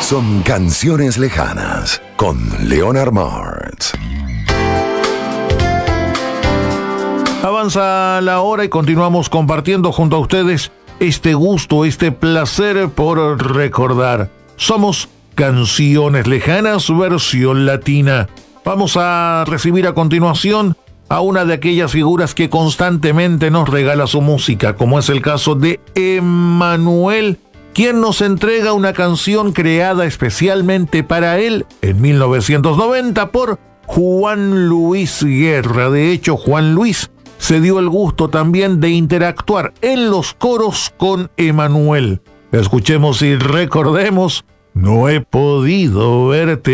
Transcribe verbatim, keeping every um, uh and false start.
son Canciones Lejanas con Leonard Martz. Avanza la hora y continuamos compartiendo junto a ustedes este gusto, este placer por recordar. Somos Canciones Lejanas versión latina. Vamos a recibir a continuación a una de aquellas figuras que constantemente nos regala su música, como es el caso de Emmanuel, quien nos entrega una canción creada especialmente para él en mil novecientos noventa por Juan Luis Guerra. De hecho, Juan Luis se dio el gusto también de interactuar en los coros con Emmanuel. Escuchemos y recordemos: no he podido verte